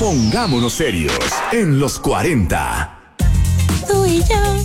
Pongámonos serios en los 40. Tú y yo.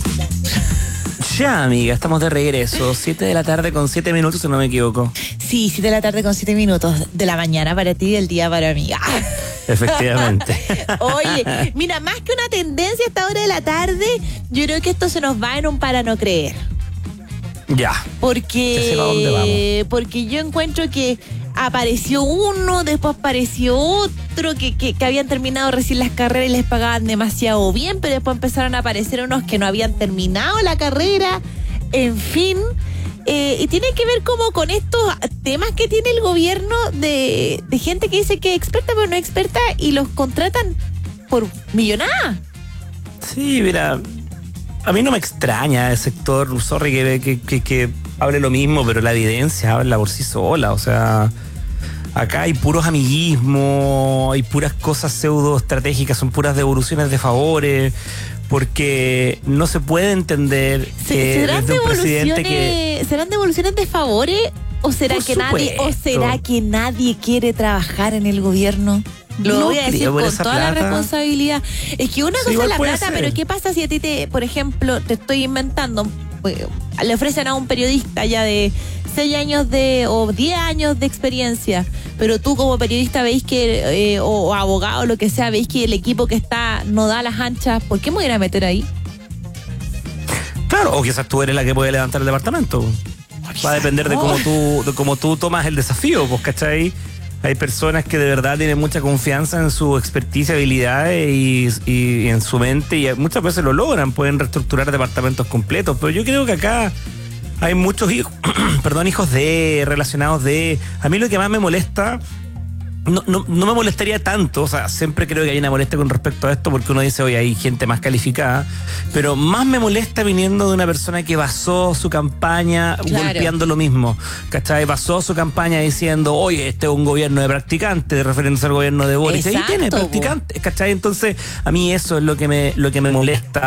Ya, amiga, estamos de regreso. 7 de la tarde con 7 minutos, si no me equivoco. Sí, 7 de la tarde con 7 minutos. De la mañana para ti y del día para mí. Efectivamente. Oye, mira, más que una tendencia a esta hora de la tarde, yo creo que esto se nos va en un para no creer. Ya. Ya sé para dónde vamos. Porque yo encuentro que apareció uno, después apareció otro, que habían terminado recién las carreras y les pagaban demasiado bien, pero después empezaron a aparecer unos que no habían terminado la carrera, en fin. Y tiene que ver como con estos temas que tiene el gobierno de gente que dice que es experta pero no es experta y los contratan por millonada. Sí, mira, a mí no me extraña el sector, sorry que hable lo mismo, pero la evidencia habla por sí sola, o sea, acá hay puros amiguismos, hay puras cosas pseudo estratégicas, son puras devoluciones de favores, porque no se puede entender que desde un presidente que... ¿Serán devoluciones de favores o será que nadie quiere trabajar en el gobierno? Lo voy a decir con toda la responsabilidad. Es que una cosa es la plata, pero ¿qué pasa si a ti por ejemplo, te estoy inventando, le ofrecen a un periodista ya de 6 años o 10 años de experiencia, pero tú como periodista veis que, o abogado, lo que sea, veis que el equipo que está no da las anchas, ¿por qué me voy a ir a meter ahí? Claro, o quizás tú eres la que puede levantar el departamento. Va a depender de cómo tú tomas el desafío, pues, ¿cachai? Hay personas que de verdad tienen mucha confianza en su experticia, habilidades y en su mente, y muchas veces lo logran, pueden reestructurar departamentos completos, pero yo creo que acá hay muchos hijos, hijos relacionados de... A mí lo que más me molesta, no me molestaría tanto, o sea, siempre creo que hay una molestia con respecto a esto, porque uno dice, oye, hay gente más calificada, pero más me molesta viniendo de una persona que basó su campaña golpeando lo mismo, ¿cachai? Basó su campaña diciendo, oye, este es un gobierno de practicantes, refiriéndose al gobierno de Boris. Exacto, y ahí tiene practicantes, ¿cachai? Entonces, a mí eso es lo que me molesta.